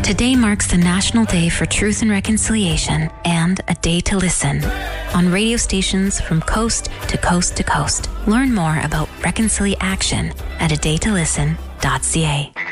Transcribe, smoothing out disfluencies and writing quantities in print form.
Today marks the National Day for Truth and Reconciliation and a Day to Listen on radio stations from coast to coast to coast. Learn more about Reconciliation at adaytolisten.ca.